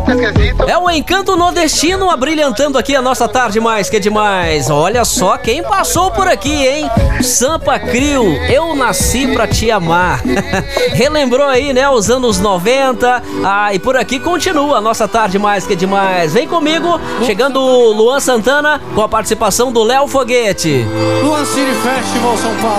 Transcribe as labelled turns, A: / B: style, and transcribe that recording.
A: É o Encanto Nordestino abrilhantando aqui a nossa tarde mais que demais. Olha só quem passou por aqui, hein? Sampa Crio, Eu Nasci Pra Te Amar. Relembrou aí, né, os anos 90. E por aqui continua a nossa tarde mais que demais. Vem comigo, chegando o Luan Santana com a participação do Léo Foguete.
B: Luan City Festival São Paulo.